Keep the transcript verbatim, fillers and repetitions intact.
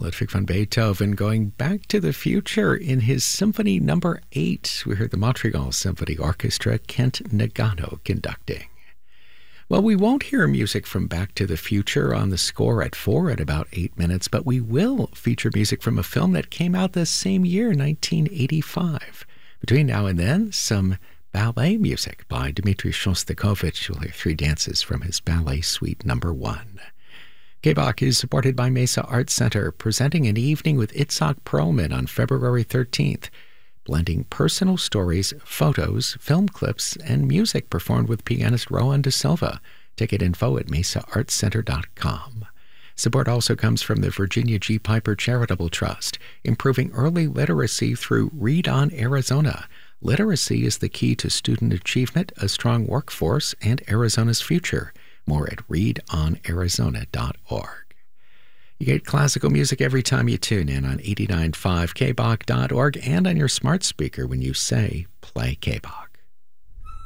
Ludwig van Beethoven going back to the future in his Symphony Number eight. We heard the Montreal Symphony Orchestra, Kent Nagano conducting. Well, we won't hear music from Back to the Future on the score at four at about eight minutes, but we will feature music from a film that came out the same year, nineteen eighty-five. Between now and then, some ballet music by Dmitri Shostakovich. We'll hear three dances from his Ballet Suite Number one. K B O C is supported by Mesa Arts Center, presenting an evening with Itzhak Perlman on February thirteenth, blending personal stories, photos, film clips, and music performed with pianist Rowan De Silva. Ticket info at mesa arts center dot com. Support also comes from the Virginia G. Piper Charitable Trust, improving early literacy through Read On Arizona. Literacy is the key to student achievement, a strong workforce, and Arizona's future. More at read on arizona dot org. You get classical music every time you tune in on eighty-nine point five K B O C dot org and on your smart speaker when you say, play K B O C.